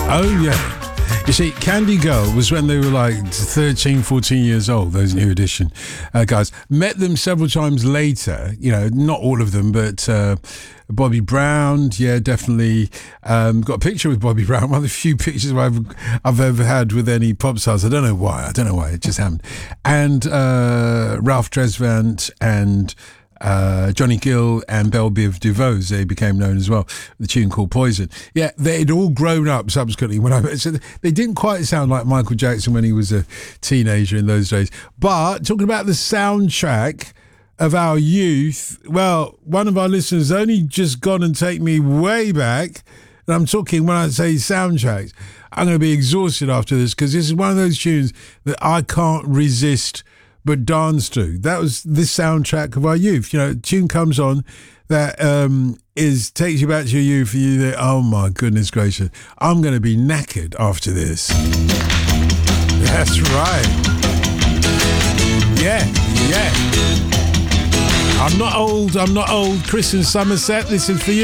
Oh, yeah. You see, Candy Girl was when they were like 13, 14 years old, those New Edition guys. Met them several times later, you know, not all of them, but Bobby Brown, yeah, definitely. Got a picture with Bobby Brown, one of the few pictures I've ever had with any pop stars. I don't know why, it just happened. And Ralph Tresvant and Johnny Gill and Belle Biv DeVoe, they became known as well. The tune called Poison. Yeah, they'd all grown up subsequently when I met. So they didn't quite sound like Michael Jackson when he was a teenager in those days. But talking about the soundtrack of our youth, well, one of our listeners only just gone and take me way back. And I'm talking, when I say soundtracks, I'm going to be exhausted after this, because this is one of those tunes that I can't resist but dance to. That was the soundtrack of our youth. You know, a tune comes on that takes you back to your youth, and you think, oh my goodness gracious, I'm going to be knackered after this. That's right. Yeah. I'm not old. Chris in Somerset, this is for you.